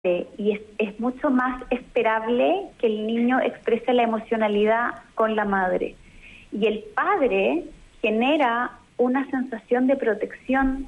y es mucho más esperable que el niño exprese la emocionalidad con la madre. Y el padre genera una sensación de protección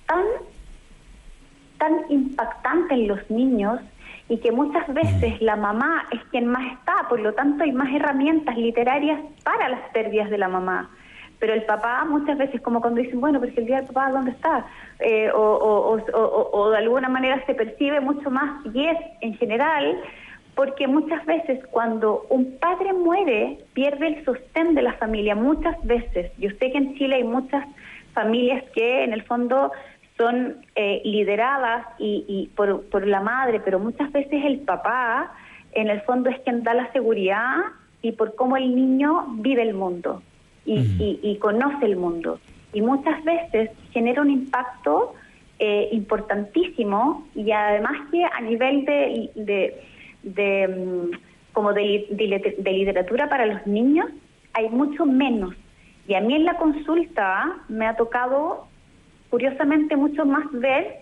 tan impactante en los niños, y que muchas veces la mamá es quien más está, por lo tanto hay más herramientas literarias para las pérdidas de la mamá. Pero el papá muchas veces, como cuando dicen, bueno, pero si el día del papá, ¿dónde está? O de alguna manera se percibe mucho más, y es en general, porque muchas veces cuando un padre muere, pierde el sostén de la familia, muchas veces. Yo sé que en Chile hay muchas familias que en el fondo son lideradas y por la madre, pero muchas veces el papá en el fondo es quien da la seguridad y por cómo el niño vive el mundo y conoce el mundo. Y muchas veces genera un impacto importantísimo, y además que a nivel de literatura para los niños hay mucho menos. Y a mí en la consulta me ha tocado, curiosamente, mucho más ver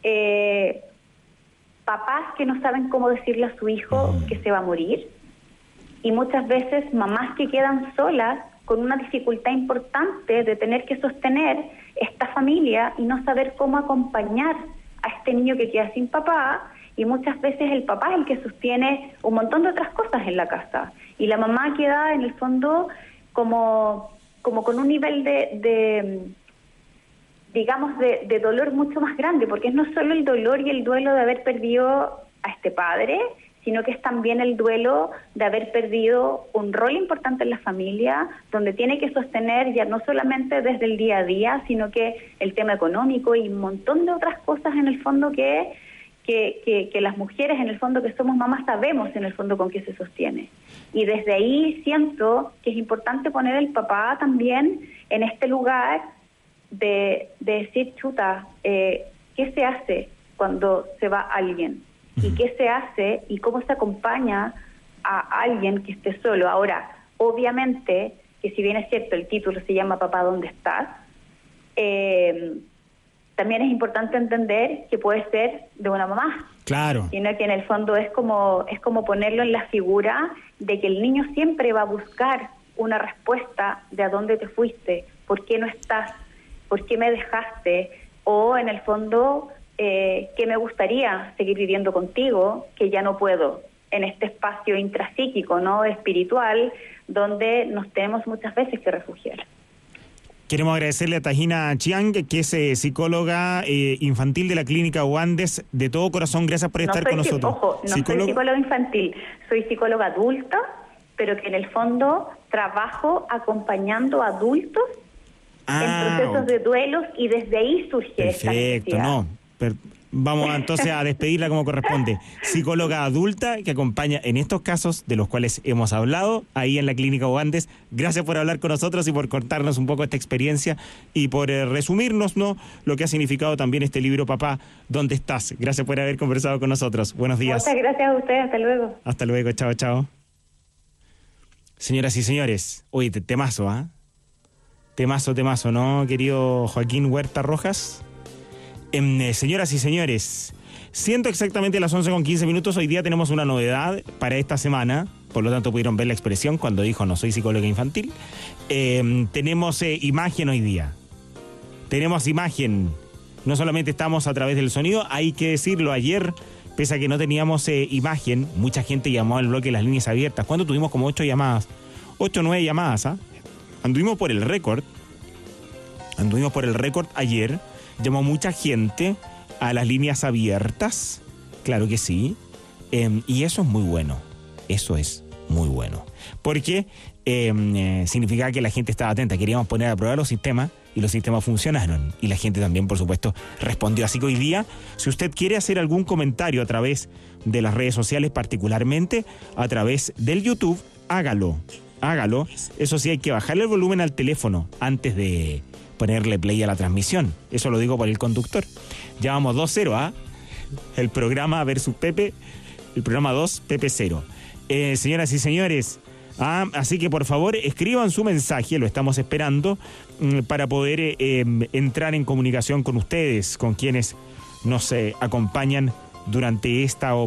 papás que no saben cómo decirle a su hijo que se va a morir, y muchas veces mamás que quedan solas con una dificultad importante de tener que sostener esta familia y no saber cómo acompañar a este niño que queda sin papá, y muchas veces el papá es el que sostiene un montón de otras cosas en la casa, y la mamá queda en el fondo como con un nivel de dolor mucho más grande, porque es no solo el dolor y el duelo de haber perdido a este padre, sino que es también el duelo de haber perdido un rol importante en la familia, donde tiene que sostener ya no solamente desde el día a día, sino que el tema económico y un montón de otras cosas en el fondo que las mujeres en el fondo que somos mamás sabemos en el fondo con qué se sostiene. Y desde ahí siento que es importante poner al papá también en este lugar de decir, chuta, ¿qué se hace cuando se va alguien? ¿Y qué se hace y cómo se acompaña a alguien que esté solo? Ahora, obviamente, que si bien es cierto, el título se llama Papá, ¿dónde estás? También es importante entender que puede ser de una mamá. Claro. Sino que en el fondo es como ponerlo en la figura de que el niño siempre va a buscar una respuesta de a dónde te fuiste, por qué no estás, por qué me dejaste, o en el fondo que me gustaría seguir viviendo contigo, que ya no puedo, en este espacio intrapsíquico, ¿no?, espiritual, donde nos tenemos muchas veces que refugiar. Queremos agradecerle a Tajina Chiang, que es psicóloga infantil de la Clínica Wandes. De todo corazón, gracias por estar con nosotros. Ojo, no soy psicóloga infantil, soy psicóloga adulta, pero que en el fondo trabajo acompañando a adultos en procesos de duelos, y desde ahí surge esta necesidad. No. Vamos entonces a despedirla como corresponde. Psicóloga adulta que acompaña en estos casos de los cuales hemos hablado ahí en la Clínica Wandes. Gracias por hablar con nosotros y por contarnos un poco esta experiencia y por resumirnos, ¿no?, lo que ha significado también este libro, Papá, ¿dónde estás? Gracias por haber conversado con nosotros. Buenos días. Muchas gracias a ustedes. Hasta luego. Hasta luego. Chao, chao. Señoras y señores, oye, temazo, ¿ah? Temazo, ¿no, querido Joaquín Huerta Rojas? Señoras y señores, siendo exactamente las 11:15, hoy día tenemos una novedad para esta semana, por lo tanto pudieron ver la expresión cuando dijo no soy psicóloga infantil. Tenemos imagen hoy día, tenemos imagen, no solamente estamos a través del sonido, hay que decirlo, ayer, pese a que no teníamos imagen, mucha gente llamó al bloque Las Líneas Abiertas, cuando tuvimos como 8 o 9 llamadas, ¿ah? Anduvimos por el récord ayer. Llamó mucha gente a las líneas abiertas, claro que sí, y eso es muy bueno, porque significa que la gente estaba atenta. Queríamos poner a prueba los sistemas y los sistemas funcionaron, y la gente también, por supuesto, respondió. Así que hoy día, si usted quiere hacer algún comentario a través de las redes sociales, particularmente a través del YouTube, hágalo. Eso sí, hay que bajarle el volumen al teléfono antes de ponerle play a la transmisión. Eso lo digo por el conductor. Ya vamos 2-0, ¿ah? El programa versus Pepe, el programa 2, Pepe 0. Señoras y señores, así que por favor escriban su mensaje, lo estamos esperando, para poder entrar en comunicación con ustedes, con quienes nos acompañan durante esta